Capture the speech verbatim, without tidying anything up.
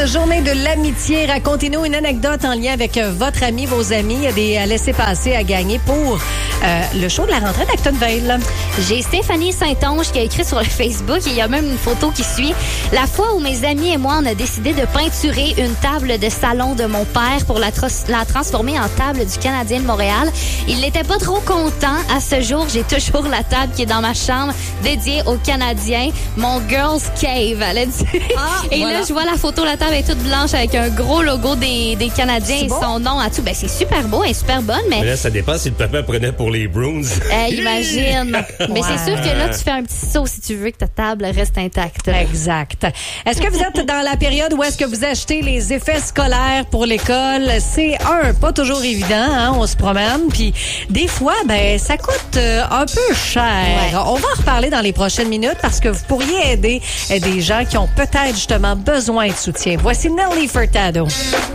cette journée de l'amitié. Racontez-nous une anecdote en lien avec votre ami, vos amis. Il y a des laissez-passer à gagner pour euh, le show de la rentrée d'Actonville. J'ai Stéphanie Saint-Onge qui a écrit sur le Facebook, et il y a même une photo qui suit. La fois où mes amis et moi, on a décidé de peinturer une table de salon de mon père pour la, tros- la transformer en table du Canadien de Montréal. Il n'était pas trop content. À ce jour, j'ai toujours la table qui est dans ma chambre dédiée aux Canadiens. Mon Girls Cave, elle a dit. Ah, et voilà. là, je vois la photo, la table est toute blanche avec un gros logo des, des Canadiens C'est et beau? son nom à tout. Ben, c'est super beau et super bonne, mais... Mais là, ça dépend si le papa prenait pour les Bruins. Euh, imagine. Mais Ouais. c'est sûr que là, tu fais un petit saut si tu veux que ta table reste intacte. Exact. Est-ce que vous êtes dans la période où est-ce que vous achetez les effets scolaires pour l'école? C'est un, pas toujours évident, hein? On se promène, puis des fois, ben, ça coûte euh, un peu cher. Ouais. On va en reparler dans les prochaines minutes parce que vous pourriez aider euh, des gens qui ont peut-être justement besoin de soutien. Voici Nelly Furtado.